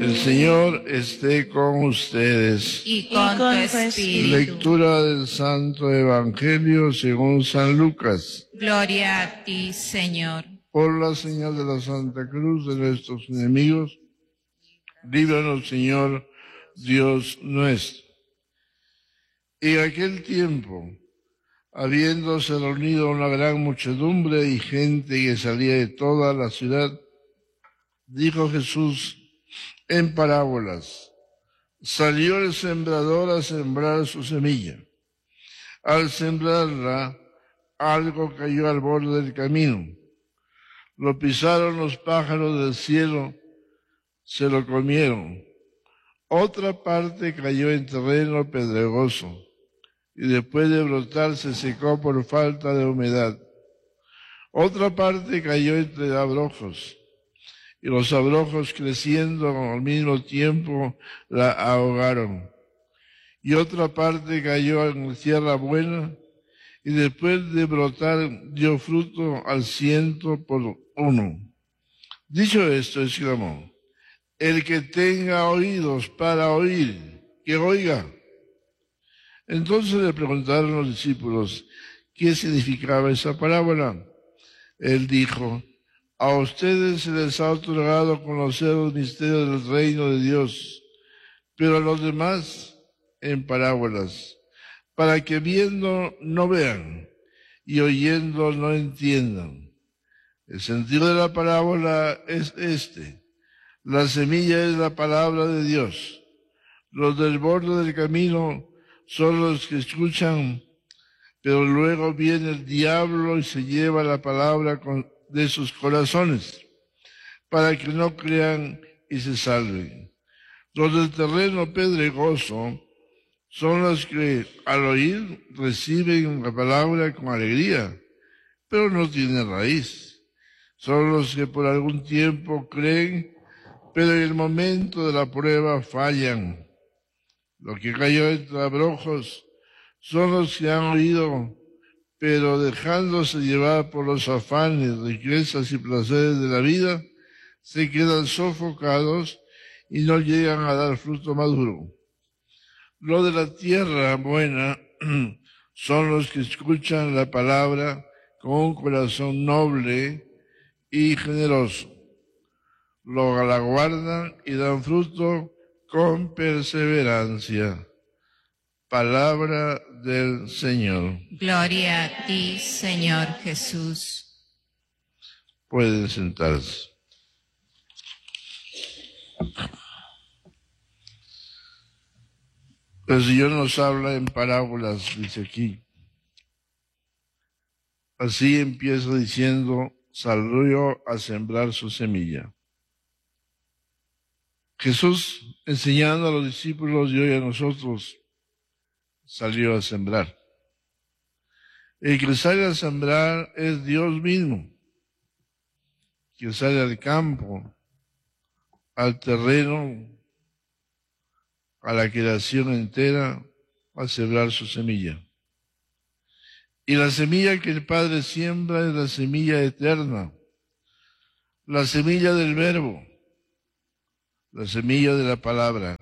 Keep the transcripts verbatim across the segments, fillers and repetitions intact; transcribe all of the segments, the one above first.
El Señor esté con ustedes. Y con tu espíritu. Lectura del Santo Evangelio según San Lucas. Gloria a ti, Señor. Por la señal de la Santa Cruz de nuestros enemigos, líbranos, Señor, Dios nuestro. En aquel tiempo, habiéndose reunido una gran muchedumbre y gente que salía de toda la ciudad, dijo Jesús en parábolas: salió el sembrador a sembrar su semilla. Al sembrarla, algo cayó al borde del camino. Lo pisaron los pájaros del cielo, se lo comieron. Otra parte cayó en terreno pedregoso, y después de brotar se secó por falta de humedad. Otra parte cayó entre abrojos, y los abrojos, creciendo al mismo tiempo, la ahogaron. Y otra parte cayó en tierra buena, y después de brotar dio fruto al ciento por uno. Dicho esto, exclamó: el que tenga oídos para oír, que oiga. Entonces le preguntaron los discípulos qué significaba esa parábola. Él dijo: a ustedes se les ha otorgado conocer los misterios del reino de Dios, pero a los demás en parábolas, para que viendo no vean y oyendo no entiendan. El sentido de la parábola es este: la semilla es la palabra de Dios. Los del borde del camino son los que escuchan, pero luego viene el diablo y se lleva la palabra con de sus corazones, para que no crean y se salven. Los del terreno pedregoso son los que al oír reciben la palabra con alegría, pero no tienen raíz. Son los que por algún tiempo creen, pero en el momento de la prueba fallan. Lo que cayó entre abrojos son los que han oído, pero dejándose llevar por los afanes, riquezas y placeres de la vida, se quedan sofocados y no llegan a dar fruto maduro. Lo de la tierra buena son los que escuchan la palabra con un corazón noble y generoso. Lo la guardan y dan fruto con perseverancia. Palabra del Señor. Gloria a ti, Señor Jesús. Pueden sentarse. El Señor nos habla en parábolas, dice aquí. Así empieza diciendo: salió a sembrar su semilla. Jesús, enseñando a los discípulos y hoy a nosotros, salió a sembrar. El que sale a sembrar es Dios mismo, que sale al campo, al terreno, a la creación entera, a sembrar su semilla. Y la semilla que el Padre siembra es la semilla eterna, la semilla del Verbo, la semilla de la palabra.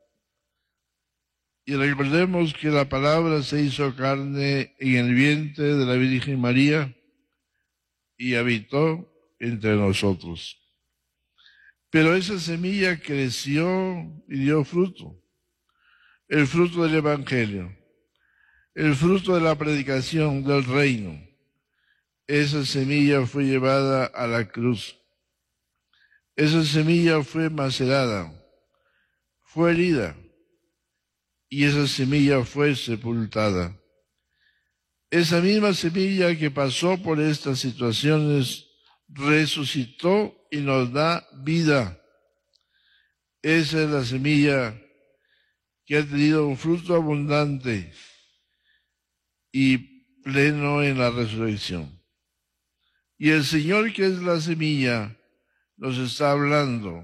Y recordemos que la palabra se hizo carne en el vientre de la Virgen María y habitó entre nosotros. Pero esa semilla creció y dio fruto. El fruto del Evangelio, el fruto de la predicación del reino. Esa semilla fue llevada a la cruz. Esa semilla fue macerada, fue herida, y esa semilla fue sepultada. Esa misma semilla que pasó por estas situaciones resucitó y nos da vida. Esa es la semilla que ha tenido un fruto abundante y pleno en la resurrección. Y el Señor, que es la semilla, nos está hablando.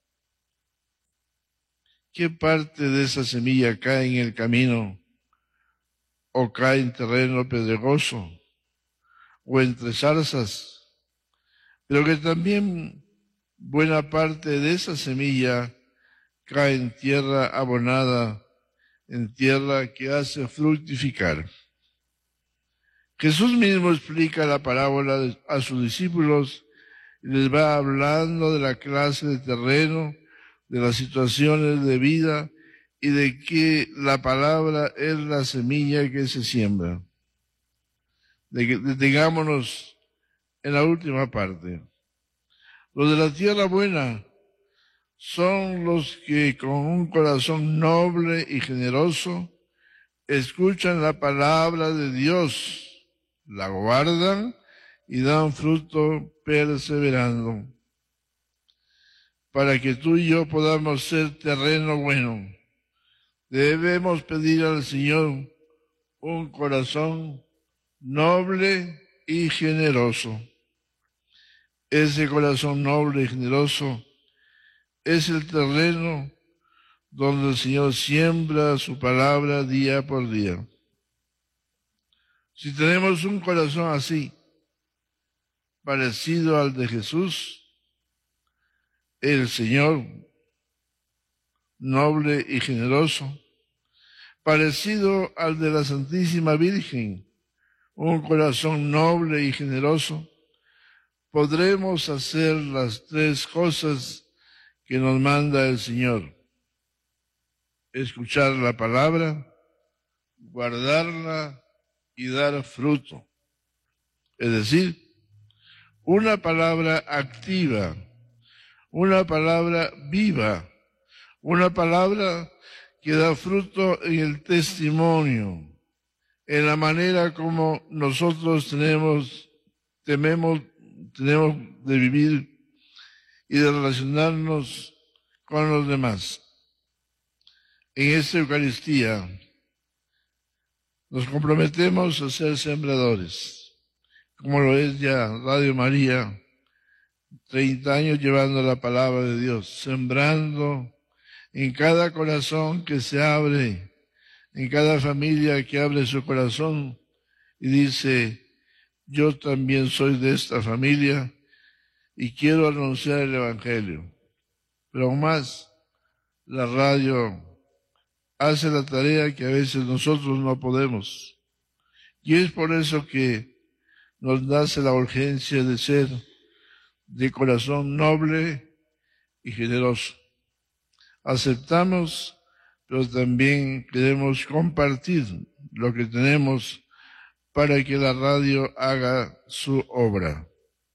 ¿Qué parte de esa semilla cae en el camino o cae en terreno pedregoso o entre zarzas? Pero que también buena parte de esa semilla cae en tierra abonada, en tierra que hace fructificar. Jesús mismo explica la parábola a sus discípulos y les va hablando de la clase de terreno, de las situaciones de vida y de que la palabra es la semilla que se siembra. Detengámonos en la última parte. Los de la tierra buena son los que con un corazón noble y generoso escuchan la palabra de Dios, la guardan y dan fruto perseverando. Para que tú y yo podamos ser terreno bueno, debemos pedir al Señor un corazón noble y generoso. Ese corazón noble y generoso es el terreno donde el Señor siembra su palabra día por día. Si tenemos un corazón así, parecido al de Jesús, el Señor, noble y generoso, parecido al de la Santísima Virgen, un corazón noble y generoso, podremos hacer las tres cosas que nos manda el Señor: escuchar la palabra, guardarla y dar fruto. Es decir, una palabra activa, una palabra viva, una palabra que da fruto en el testimonio, en la manera como nosotros tenemos, tememos, tenemos de vivir y de relacionarnos con los demás. En esta Eucaristía nos comprometemos a ser sembradores, como lo es ya Radio María, treinta años llevando la palabra de Dios, sembrando en cada corazón que se abre, en cada familia que abre su corazón y dice: yo también soy de esta familia y quiero anunciar el Evangelio. Pero aún más, la radio hace la tarea que a veces nosotros no podemos. Y es por eso que nos nace la urgencia de ser de corazón noble y generoso. Aceptamos, pero también queremos compartir lo que tenemos para que la radio haga su obra.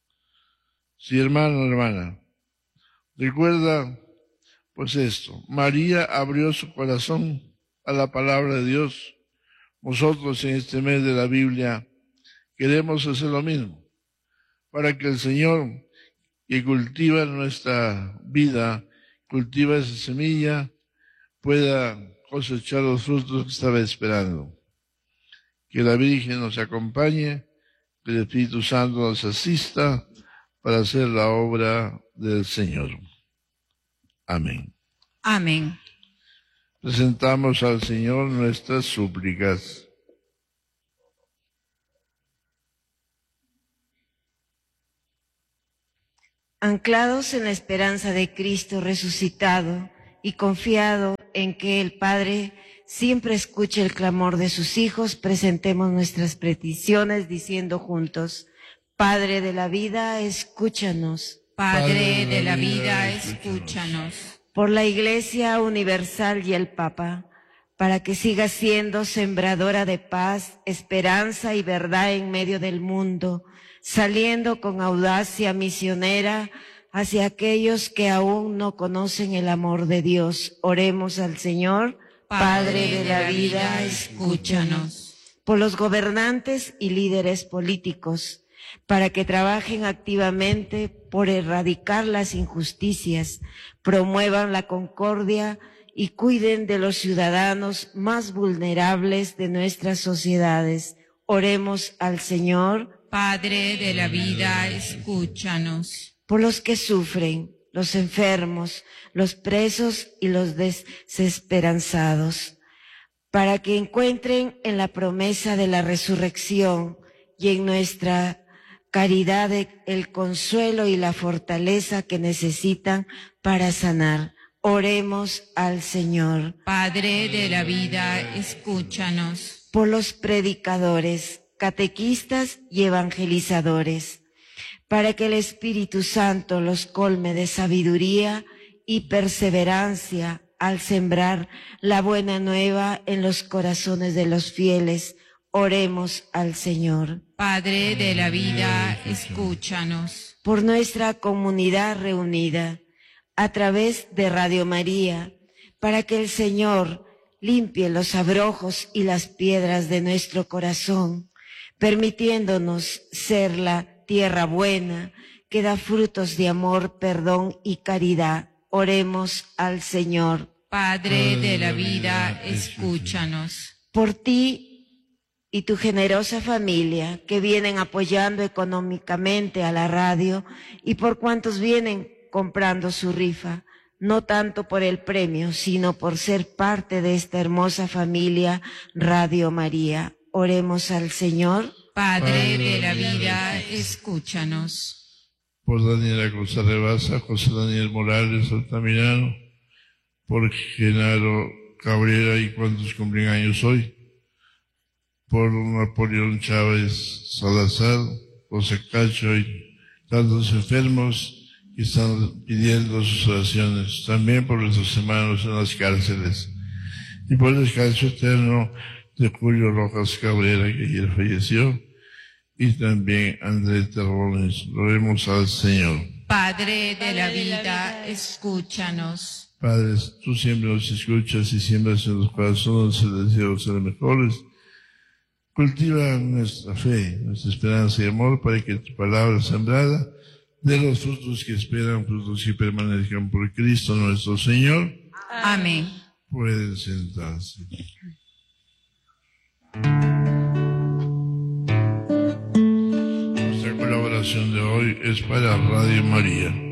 Sí, hermano, hermana, recuerda pues esto: María abrió su corazón a la palabra de Dios. Nosotros en este mes de la Biblia queremos hacer lo mismo, para que el Señor, que cultiva nuestra vida, cultiva esa semilla, pueda cosechar los frutos que estaba esperando. Que la Virgen nos acompañe, que el Espíritu Santo nos asista para hacer la obra del Señor. Amén. Amén. Presentamos al Señor nuestras súplicas. Anclados en la esperanza de Cristo resucitado y confiado en que el Padre siempre escuche el clamor de sus hijos, presentemos nuestras peticiones diciendo juntos: Padre de la vida, escúchanos. Padre de la vida, escúchanos. Por la Iglesia Universal y el Papa, para que siga siendo sembradora de paz, esperanza y verdad en medio del mundo, saliendo con audacia misionera hacia aquellos que aún no conocen el amor de Dios. Oremos al Señor. Padre de la vida, escúchanos. Por los gobernantes y líderes políticos, para que trabajen activamente por erradicar las injusticias, promuevan la concordia y cuiden de los ciudadanos más vulnerables de nuestras sociedades. Oremos al Señor. Padre de la vida, escúchanos. Por los que sufren, los enfermos, los presos y los desesperanzados, para que encuentren en la promesa de la resurrección y en nuestra caridad el consuelo y la fortaleza que necesitan para sanar. Oremos al Señor. Padre de la vida, escúchanos. Por los predicadores, catequistas y evangelizadores, para que el Espíritu Santo los colme de sabiduría y perseverancia al sembrar la buena nueva en los corazones de los fieles. Oremos al Señor. Padre de la vida, escúchanos. Por nuestra comunidad reunida a través de Radio María, para que el Señor limpie los abrojos y las piedras de nuestro corazón, permitiéndonos ser la tierra buena que da frutos de amor, perdón y caridad. Oremos al Señor. Padre de la vida, escúchanos. Por ti y tu generosa familia que vienen apoyando económicamente a la radio y por cuantos vienen comprando su rifa, no tanto por el premio, sino por ser parte de esta hermosa familia Radio María. Oremos al Señor. Padre de la vida, escúchanos. Por Daniela Costa Rebasa, José Daniel Morales Altamirano, por Genaro Cabrera y cuantos cumplen años hoy, por Napoleón Chávez Salazar, José Cacho y tantos enfermos que están pidiendo sus oraciones, también por nuestros hermanos en las cárceles, y por el descanso eterno de Julio Rojas Cabrera, que ayer falleció, y también André Terrones. Oremos al Señor. Padre de la vida, escúchanos. Padre, tú siempre nos escuchas y siembras en los corazones el deseo de ser mejores. Cultiva nuestra fe, nuestra esperanza y amor para que tu palabra sembrada de los frutos que esperan, frutos que permanezcan por Cristo nuestro Señor. Amén. Pueden sentarse. Nuestra colaboración de hoy es para Radio María.